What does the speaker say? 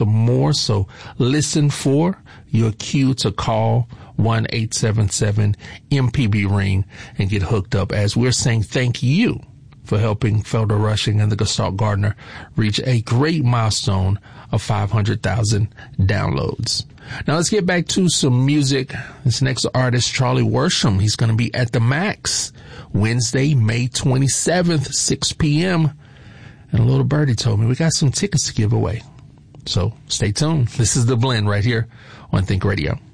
the more. So listen for your cue to call 1-877-MPB-RING and get hooked up, as we're saying thank you for helping Felder Rushing and the Gestalt Gardener reach a great milestone of 500,000 downloads. Now let's get back to some music. This next artist, Charlie Worsham, he's going to be at the Max Wednesday, May 27th, 6 p.m. And a little birdie told me we got some tickets to give away. So stay tuned. This is The Blend right here on Think Radio.